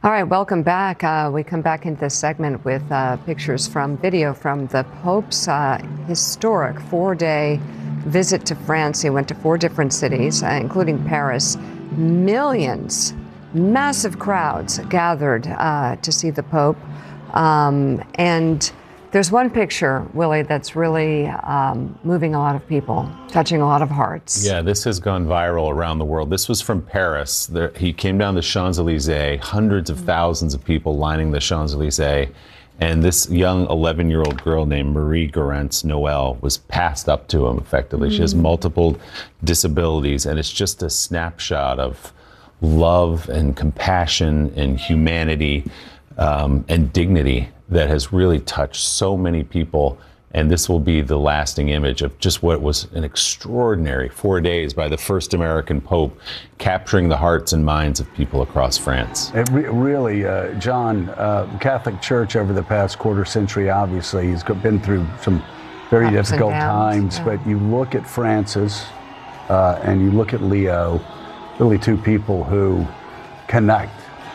All right, welcome back. We come back into this segment with video from the Pope's historic 4-day visit to France. He went to 4 different cities, including Paris. Millions, massive crowds gathered to see the Pope. And there's one picture, Willie, that's really moving a lot of people, touching a lot of hearts. Yeah, this has gone viral around the world. This was from Paris. He came down the Champs-Élysées, hundreds of thousands of people lining the Champs-Élysées. And this young 11-year-old girl named Marie Garance Noël was passed up to him, effectively. She has multiple disabilities, and it's just a snapshot of love and compassion and humanity and dignity that has really touched so many people. And this will be the lasting image of just what was an extraordinary 4 days by the first American Pope, capturing the hearts and minds of people across France. It really, John, the Catholic Church over the past quarter century, obviously, has been through some very difficult times. Yeah. But you look at Francis and you look at Leo, really 2 people who connect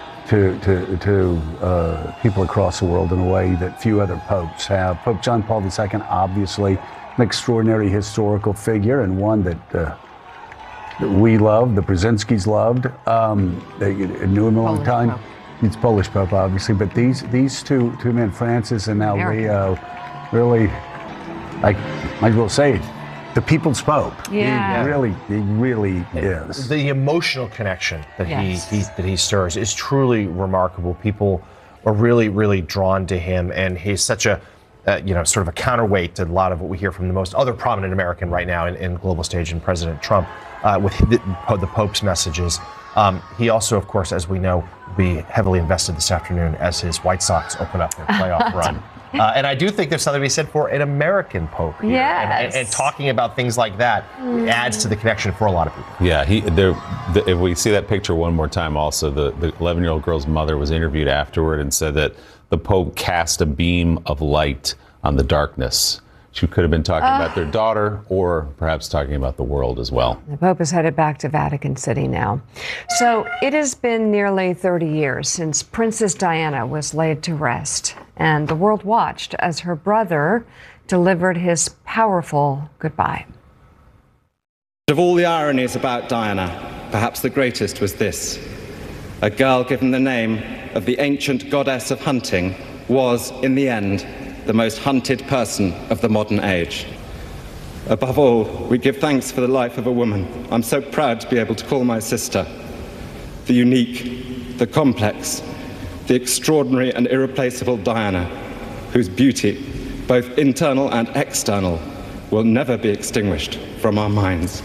to people across the world in a way that few other popes have. Pope John Paul II, obviously an extraordinary historical figure, and one that we love, the Brzezinskis loved. They knew him a long time. Pope. He's Polish Pope, obviously, but these two men, Francis and now Leo, really, I might as well say it, the people's Pope. Yeah. He really is. The emotional connection that he stirs is truly remarkable. People are really drawn to him, and he's such a sort of a counterweight to a lot of what we hear from the most other prominent American right now in global stage, and President Trump with the Pope's messages. He also, of course, as we know, will be heavily invested this afternoon as his White Sox open up their playoff run. And I do think there's something to be said for an American Pope here. Yes. And talking about things like that adds to the connection for a lot of people. Yeah, if we see that picture one more time, also, the 11-year-old girl's mother was interviewed afterward and said that the Pope cast a beam of light on the darkness. She could have been talking about their daughter, or perhaps talking about the world as well. The Pope is headed back to Vatican City now. So it has been nearly 30 years since Princess Diana was laid to rest, and the world watched as her brother delivered his powerful goodbye. Of all the ironies about Diana, perhaps the greatest was this. A girl given the name of the ancient goddess of hunting was, in the end, the most hunted person of the modern age. Above all, we give thanks for the life of a woman I'm so proud to be able to call my sister. The unique, the complex, the extraordinary and irreplaceable Diana, whose beauty, both internal and external, will never be extinguished from our minds.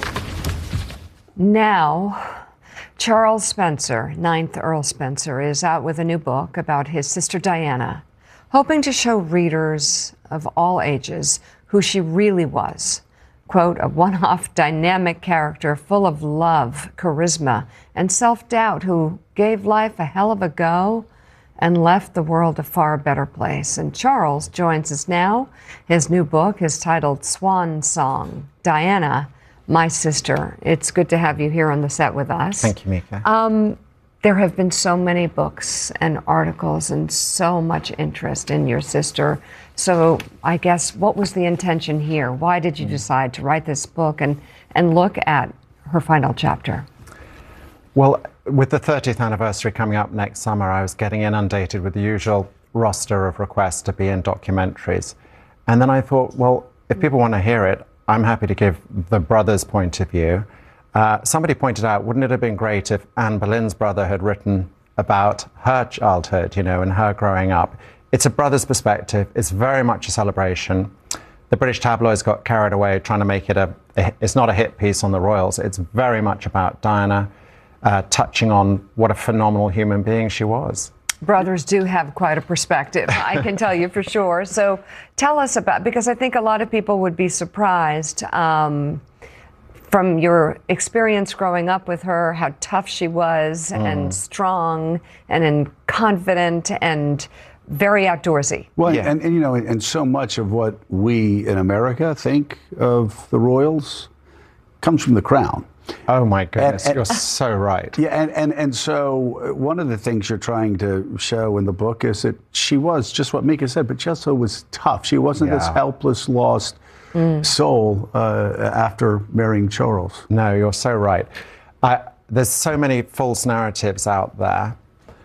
Now, Charles Spencer, 9th Earl Spencer, is out with a new book about his sister Diana, hoping to show readers of all ages who she really was. Quote, a one-off dynamic character full of love, charisma, and self-doubt who gave life a hell of a go and left the world a far better place. And Charles joins us now. His new book is titled Swan Song, Diana, My Sister. It's good to have you here on the set with us. Thank you, Mika. There have been so many books and articles and so much interest in your sister. So I guess, what was the intention here? Why did you decide to write this book and look at her final chapter? Well, with the 30th anniversary coming up next summer, I was getting inundated with the usual roster of requests to be in documentaries. And then I thought, well, if people want to hear it, I'm happy to give the brother's point of view. Somebody pointed out, wouldn't it have been great if Anne Boleyn's brother had written about her childhood, and her growing up? It's a brother's perspective. It's very much a celebration. The British tabloids got carried away trying to make it it's not a hit piece on the royals. It's very much about Diana, touching on what a phenomenal human being she was. Brothers do have quite a perspective, I can tell you for sure. So tell us because I think a lot of people would be surprised from your experience growing up with her, how tough she was and strong and confident and very outdoorsy. Well, yeah. and so much of what we in America think of the royals comes from the crown. Oh my goodness, you're so right. Yeah, and so one of the things you're trying to show in the book is that she was just what Mika said, but she also was tough. She wasn't this helpless, lost soul after marrying Charles. No, you're so right. There's so many false narratives out there.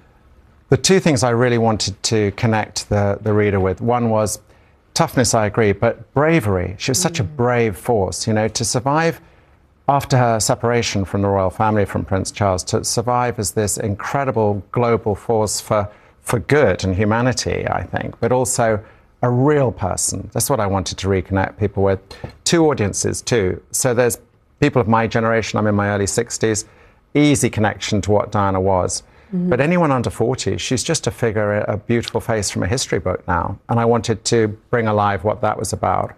The two things I really wanted to connect the reader with, one was toughness, I agree, but bravery. She was such a brave force, you know, to survive after her separation from the royal family, from Prince Charles, to survive as this incredible global force for good and humanity, I think, but also a real person. That's what I wanted to reconnect people with. Two audiences, too. So there's people of my generation, I'm in my early 60s, easy connection to what Diana was. But anyone under 40, she's just a figure, a beautiful face from a history book now. And I wanted to bring alive what that was about.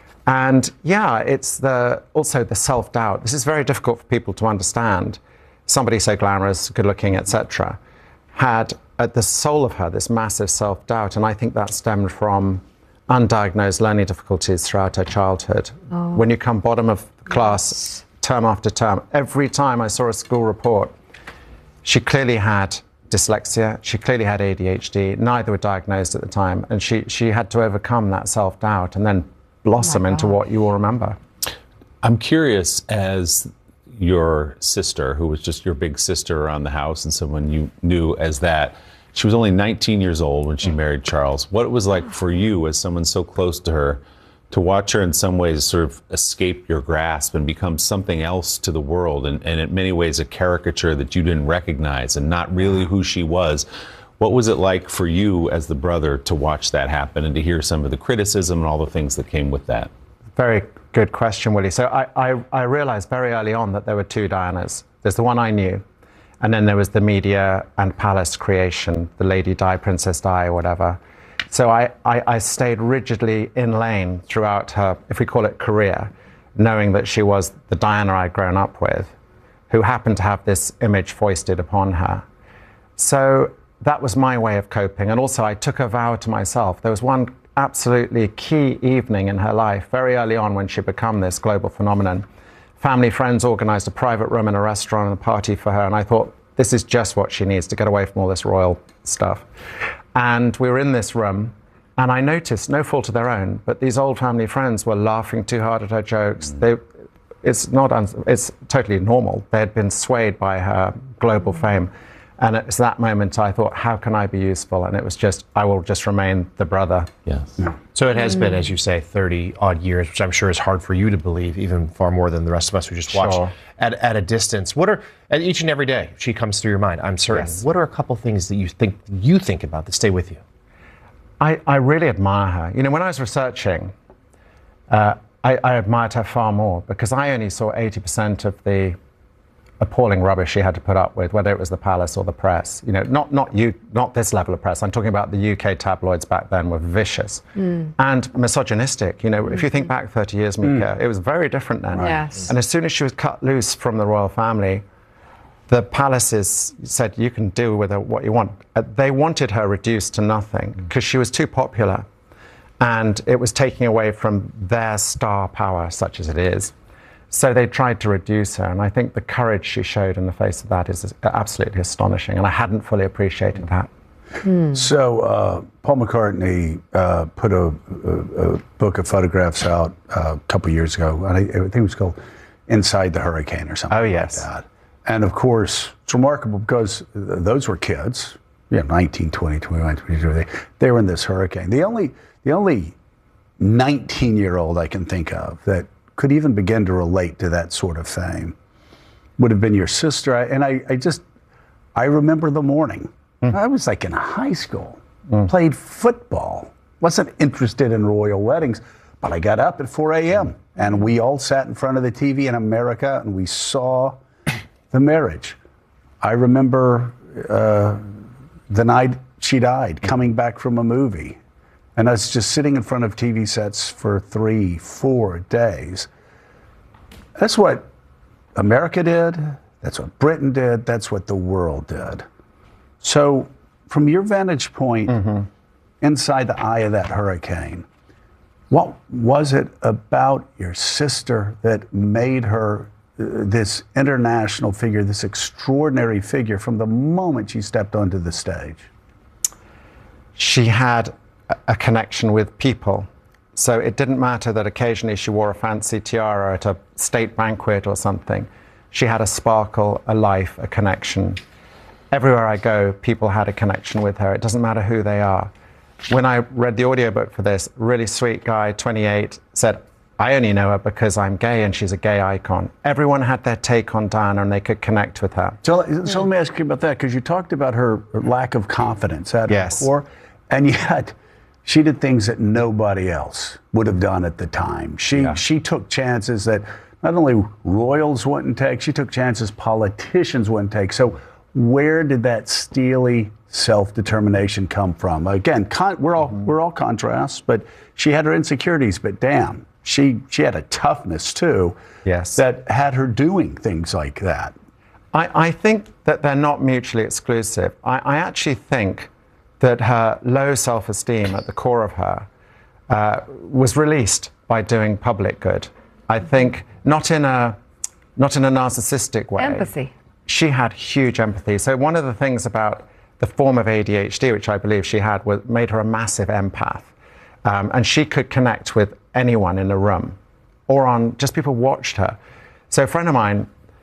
And yeah, it's also the self-doubt. This is very difficult for people to understand. Somebody so glamorous, good-looking, etc., had at the soul of her this massive self-doubt. And I think that stemmed from undiagnosed learning difficulties throughout her childhood. When you come bottom of class, term after term, every time I saw a school report, she clearly had dyslexia, she clearly had ADHD, neither were diagnosed at the time, and she had to overcome that self-doubt and then blossom into what you will remember. I'm curious, as your sister, who was just your big sister around the house and someone you knew as that, she was only 19 years old when she married Charles. What it was like for you, as someone so close to her, to watch her in some ways sort of escape your grasp and become something else to the world, and in many ways a caricature that you didn't recognize and not really who she was. What was it like for you as the brother to watch that happen and to hear some of the criticism and all the things that came with that? Very good question, Willie. So I realized very early on that there were two Dianas. There's the one I knew, and then there was the media and palace creation, the Lady Di, Princess Di, or whatever. So I stayed rigidly in lane throughout her, if we call it career, knowing that she was the Diana I'd grown up with, who happened to have this image foisted upon her. So that was my way of coping. And also I took a vow to myself. There was one absolutely key evening in her life, very early on when she became this global phenomenon. Family, friends organized a private room in a restaurant and a party for her. And I thought, this is just what she needs to get away from all this royal stuff. And we were in this room, and I noticed, no fault of their own, but these old family friends were laughing too hard at her jokes. It's totally normal. They had been swayed by her global fame. And it's that moment I thought, how can I be useful? And it was just, I will just remain the brother. Yes. Yeah. So it has been, as you say, 30 odd years, which I'm sure is hard for you to believe, even far more than the rest of us who just watch at a distance. What are, and each and every day she comes through your mind, I'm certain. Yes. What are a couple things that you think about that stay with you? I really admire her. You know, when I was researching, I admired her far more because I only saw 80% of the appalling rubbish she had to put up with, whether it was the palace or the press. You know, not this level of press. I'm talking about the UK tabloids back then were vicious and misogynistic. You know, if you think back 30 years, Mika, it was very different then. Yes. And as soon as she was cut loose from the royal family, the palaces said, you can do with her what you want. They wanted her reduced to nothing because she was too popular. And it was taking away from their star power, such as it is. So they tried to reduce her, and I think the courage she showed in the face of that is absolutely astonishing, and I hadn't fully appreciated that. So Paul McCartney put a book of photographs out a couple years ago, and I think it was called Inside the Hurricane or something like that. And of course, it's remarkable because those were kids, 19, 20, 21, 22, they were in this hurricane. The only 19-year-old I can think of that could even begin to relate to that sort of thing would have been your sister. And I remember the morning. I was like in high school, played football, wasn't interested in royal weddings, but I got up at 4 a.m. and we all sat in front of the TV in America and we saw the marriage. I remember the night she died, coming back from a movie. And I was just sitting in front of TV sets for 3-4 days. That's what America did. That's what Britain did. That's what the world did. So from your vantage point, inside the eye of that hurricane, what was it about your sister that made her this international figure, this extraordinary figure from the moment she stepped onto the stage? She had a connection with people. So it didn't matter that occasionally she wore a fancy tiara at a state banquet or something. She had a sparkle, a life, a connection. Everywhere I go, people had a connection with her. It doesn't matter who they are. When I read the audiobook for this, really sweet guy, 28, said, I only know her because I'm gay and she's a gay icon. Everyone had their take on Diana and they could connect with her. So let me ask you about that, because you talked about her lack of confidence at her core, and yet she did things that nobody else would have done at the time. She took chances that not only royals wouldn't take, she took chances politicians wouldn't take. So where did that steely self-determination come from? Again, we're all contrasts, but she had her insecurities, but damn, she had a toughness too that had her doing things like that. I think that they're not mutually exclusive. I actually think that her low self-esteem at the core of her was released by doing public good. I think not in a narcissistic way. Empathy. She had huge empathy. So one of the things about the form of ADHD, which I believe she had, made her a massive empath. And she could connect with anyone in a room or on just people watched her. So a friend of mine,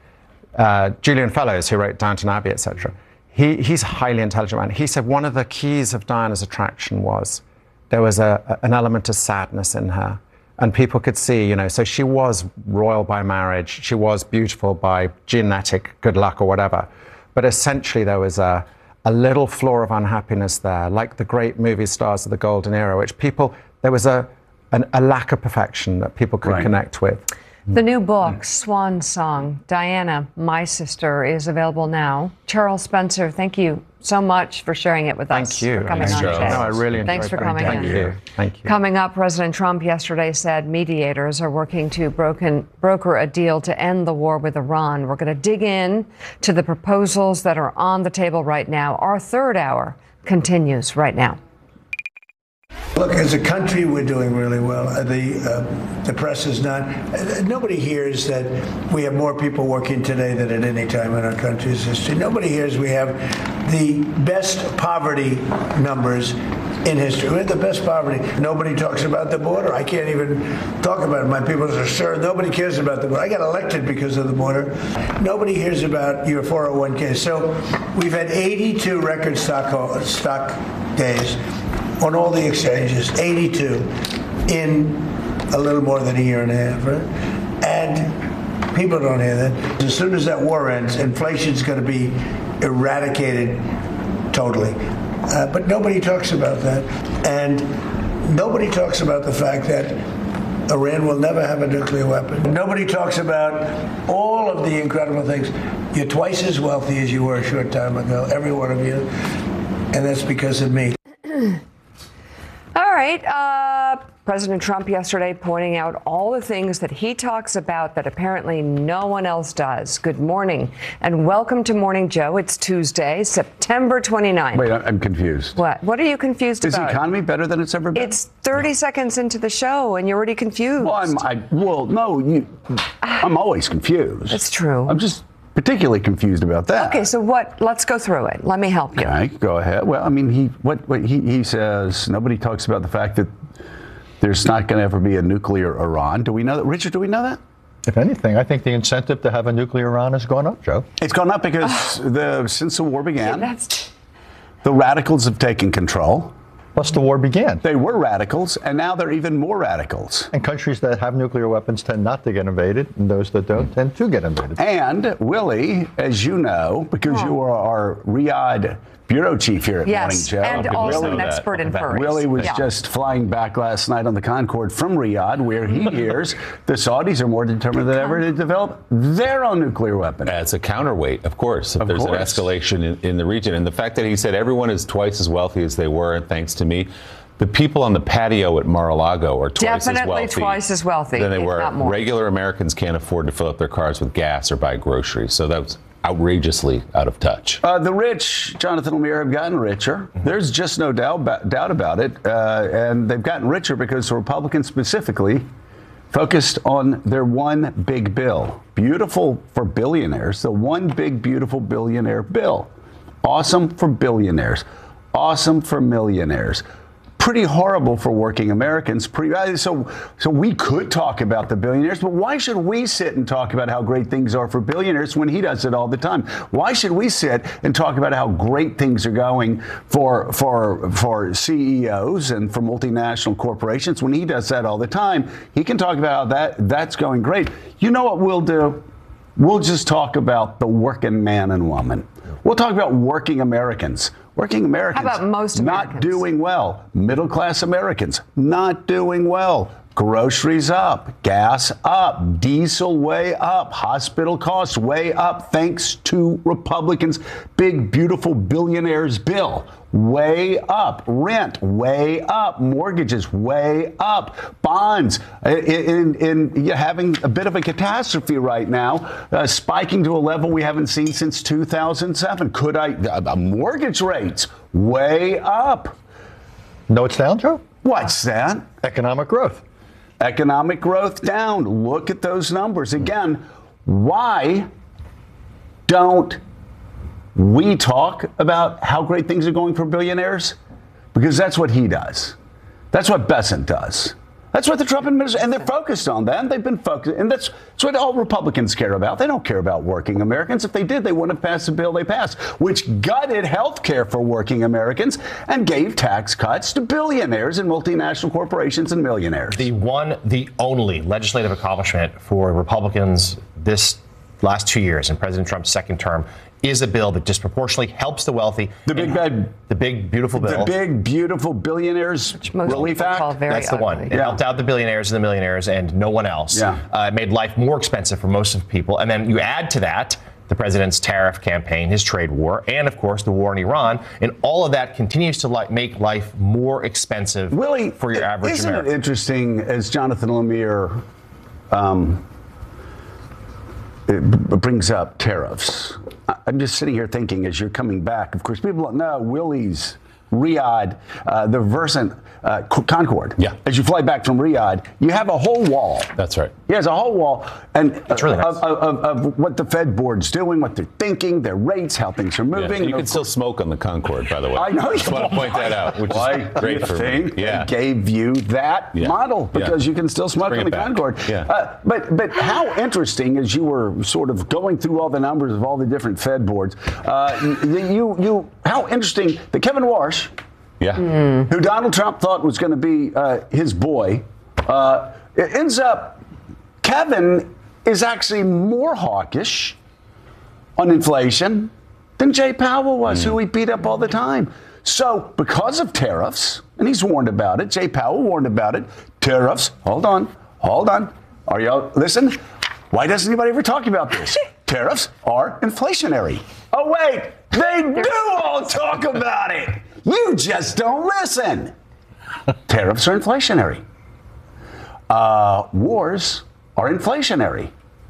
Julian Fellows, who wrote Downton Abbey, etc., he's a highly intelligent man. He said one of the keys of Diana's attraction was there was an element of sadness in her. And people could see, so she was royal by marriage. She was beautiful by genetic good luck or whatever. But essentially there was a little flaw of unhappiness there, like the great movie stars of the golden era, which there was a lack of perfection that people could connect with. The new book, Swan Song, Diana, My Sister, is available now. Charles Spencer, thank you so much for sharing it with us. Thank you. For coming on today. No, I really enjoyed it. Thanks for coming in. Thank you. Coming up, President Trump yesterday said mediators are working to broker a deal to end the war with Iran. We're going to dig in to the proposals that are on the table right now. Our third hour continues right now. Look, as a country, we're doing really well. The press is not. Nobody hears that we have more people working today than at any time in our country's history. Nobody hears we have the best poverty numbers in history. We have the best poverty. Nobody talks about the border. I can't even talk about it. My people are sure nobody cares about the border. I got elected because of the border. Nobody hears about your 401k. So we've had 82 record stock days on all the exchanges, 82 in a little more than a year and a half, right? And people don't hear that. As soon as that war ends, inflation's going to be eradicated totally. But nobody talks about that. And nobody talks about the fact that Iran will never have a nuclear weapon. Nobody talks about all of the incredible things. You're twice as wealthy as you were a short time ago, every one of you. And that's because of me. All right. President Trump yesterday pointing out all the things that he talks about that apparently no one else does. Good morning and welcome to Morning Joe. It's Tuesday, September 29th. Wait, I'm confused. What? What are you confused about? Is the economy better than it's ever been? It's 30 seconds into the show and you're already confused. I'm always confused. It's true. I'm just particularly confused about that. Okay, so let's go through it. Let me help you. Okay, go ahead. Well, I mean, he says nobody talks about the fact that there's not going to ever be a nuclear Iran. Do we know that? Richard, do we know that? If anything, I think the incentive to have a nuclear Iran has gone up, Joe. It's gone up because since the war began, the radicals have taken control. Plus, the war began. They were radicals, and now they're even more radicals. And countries that have nuclear weapons tend not to get invaded, and those that don't tend to get invaded. And Willie, as you know, because you are our Riyadh bureau chief here at Morning Joe. And also an expert in furs. Willie was just flying back last night on the Concorde from Riyadh, where he hears the Saudis are more determined than ever to develop their own nuclear weapon. It's a counterweight, of course, if there's an escalation in the region. And the fact that he said everyone is twice as wealthy as they were, thanks to me. The people on the patio at Mar-a-Lago are definitely twice as wealthy than they were. Regular Americans can't afford to fill up their cars with gas or buy groceries. So that's outrageously out of touch. The rich, Jonathan Lemire, have gotten richer. There's just no doubt about it. And they've gotten richer because the Republicans specifically focused on their one big bill. Beautiful for billionaires, the one big beautiful billionaire bill. Awesome for billionaires. Awesome for millionaires. Pretty horrible for working Americans. So we could talk about the billionaires, but why should we sit and talk about how great things are for billionaires when he does it all the time? Why should we sit and talk about how great things are going for CEOs and for multinational corporations when he does that all the time? He can talk about how that's going great. You know what we'll do? We'll just talk about the working man and woman. We'll talk about working Americans. Working Americans How about most Americans? Not doing well. Middle class Americans not doing well. Groceries up, gas up, diesel way up, hospital costs way up thanks to Republicans' big, beautiful billionaires bill. Way up. Rent way up. Mortgages way up. Bonds in having a bit of a catastrophe right now, spiking to a level we haven't seen since 2007. Mortgage rates way up. No, it's down, Joe? What's that? Economic growth. Economic growth down. Look at those numbers. Again, why don't we talk about how great things are going for billionaires? Because that's what he does. That's what Bessent does. That's what the Trump administration, and they're focused on that. They've been focused, and that's what all Republicans care about. They don't care about working Americans. If they did, they wouldn't have passed the bill they passed, which gutted health care for working Americans and gave tax cuts to billionaires and multinational corporations and millionaires. The only legislative accomplishment for Republicans this last 2 years in President Trump's second term is a bill that disproportionately helps the wealthy. The big, beautiful bill. The big, beautiful billionaires relief act. That's the one. It helped out the billionaires and the millionaires and no one else. It made life more expensive for most of people. And then you add to that the president's tariff campaign, his trade war, and of course the war in Iran. And all of that continues to make life more expensive for your average American. Isn't it interesting, as Jonathan Lemire it brings up tariffs? I'm just sitting here thinking as you're coming back, of course, people don't know Willie's, Riyadh, the Versant, Concorde. Yeah. As you fly back from Riyadh, you have a whole wall. That's right. He has a whole wall and That's really nice. of what the Fed board's doing, what they're thinking, their rates, how things are moving. Yeah. You can still smoke on the Concorde, by the way. I know. I just want to point that out, which is great for me. They gave you that model because you can still smoke on the Concorde. Yeah. But how interesting, as you were sort of going through all the numbers of all the different Fed boards, how interesting that Kevin Warsh, who Donald Trump thought was going to be his boy, it ends up Kevin is actually more hawkish on inflation than Jay Powell was, who he beat up all the time. So because of tariffs, and he's warned about it, Jay Powell warned about it, tariffs, hold on. Are y'all, listen, why doesn't anybody ever talk about this? Tariffs are inflationary. Oh, wait, they do all talk about it. You just don't listen. Tariffs are inflationary. Wars are inflationary.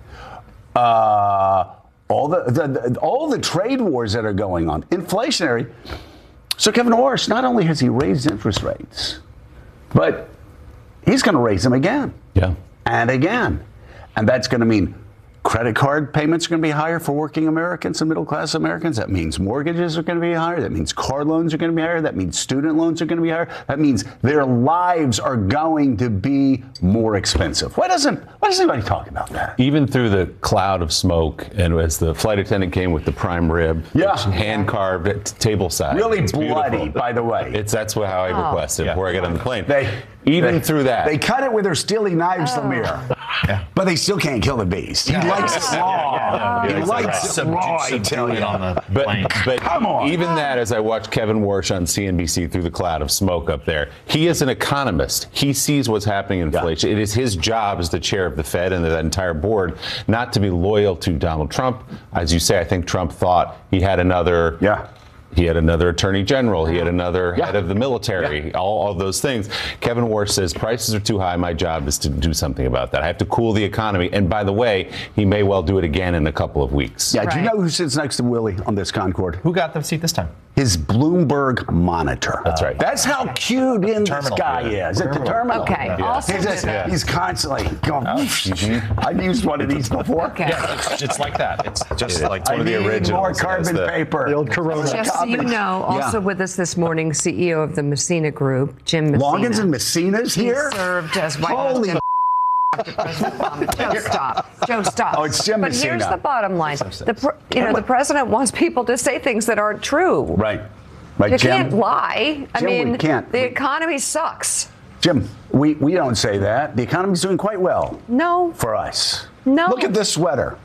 All the trade wars that are going on, inflationary. So Kevin Warsh, not only has he raised interest rates, but he's going to raise them again. Yeah. And again. And that's going to mean credit card payments are going to be higher for working Americans and middle-class Americans. That means mortgages are going to be higher. That means car loans are going to be higher. That means student loans are going to be higher. That means their lives are going to be more expensive. Why doesn't anybody talk about that? Even through the cloud of smoke, and as the flight attendant came with the prime rib, hand-carved at table side. Really it's bloody, beautiful. by the way. That's how I requested before I got on the plane. Through that. They cut it with their steely knives, Lemire. But they still can't kill the beast. He likes it raw. He likes it raw, I tell you. But come on. Even that, as I watched Kevin Warsh on CNBC through the cloud of smoke up there, he is an economist. He sees what's happening in inflation. It is his job as the chair of the Fed and that entire board not to be loyal to Donald Trump. As you say, I think Trump thought he had another He had another attorney general. He had another head of the military, all of those things. Kevin Warsh says prices are too high. My job is to do something about that. I have to cool the economy. And by the way, he may well do it again in a couple of weeks. Yeah, do you know who sits next to Willie on this Concorde? Who got the seat this time? His Bloomberg monitor. That's right. That's how cued in this guy is. At the terminal. Okay. Also, He's constantly going, I've used one of these before. Okay. Yeah, it's like that. It's just like one of the originals. More carbon paper. The old Corona. just so you know, also with us this morning, CEO of the Messina Group, Jim Messina. Longins and Messina's here? He served as White House Holy after President Obama. Joe, stop. Joe, stop. Oh, it's Jim But Messina. here's the bottom line. The president wants people to say things that aren't true. Right. You Jim, can't lie. I Jim, we mean, can't. the economy sucks. Jim, we don't say that. The economy's doing quite well. No. For us. No. Look at this sweater.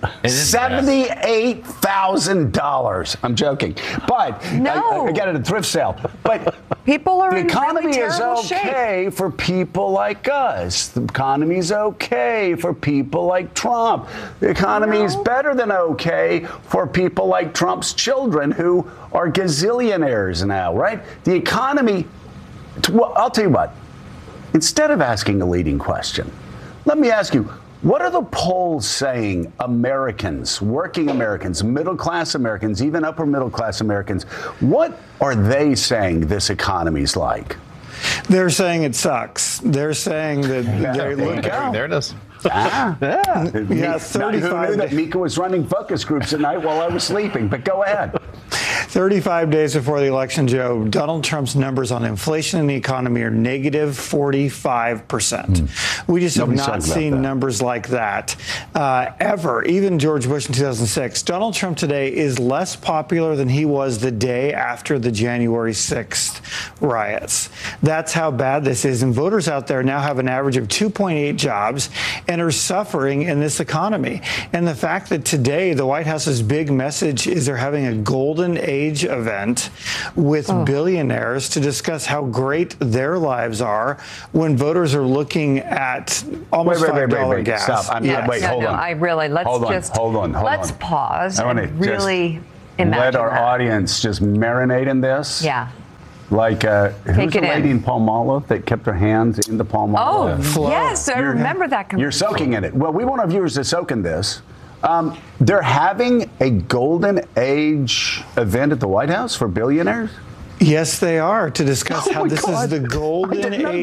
$78,000. I'm joking. But no. I got it at a thrift sale. But people are the in economy really is terrible okay shape. for people like us. The economy's okay for people like Trump. The economy is better than okay for people like Trump's children who are gazillionaires now, right? The economy, I'll tell you what, instead of asking a leading question, let me ask you, what are the polls saying Americans, working Americans, middle-class Americans, even upper-middle-class Americans, what are they saying this economy's like? They're saying it sucks. They're saying that they look out. There it is. Yeah, Yeah, Who knew 35 that Mika was running focus groups at night while I was sleeping? But go ahead. 35 days before the election, Joe, Donald Trump's numbers on inflation and the economy are negative 45%. We just have not seen numbers like that ever. Even George Bush in 2006. Donald Trump today is less popular than he was the day after the January 6th riots. That's how bad this is. And voters out there now have an average of 2.8 jobs and are suffering in this economy. And the fact that today the White House's big message is they're having a golden age event with billionaires to discuss how great their lives are when voters are looking at almost $5 gas. Stop. Wait, hold on. Hold on. Let's pause and really imagine let our that. audience just marinate in this. Yeah. Like, who's the lady in Palmolive that kept her hands in the Palmolive? Oh, yes, I remember that commercial. You're soaking in it. Well, we want our viewers to soak in this. They're having a golden age event at the White House for billionaires? Yes, they are, to discuss how this is the golden age.